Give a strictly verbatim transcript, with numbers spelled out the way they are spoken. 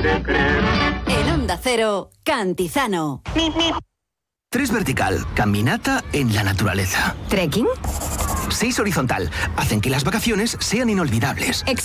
En Onda Cero, Cantizano. Tres vertical, caminata en la naturaleza. ¿Trekking? Seis horizontal, hacen que las vacaciones sean inolvidables.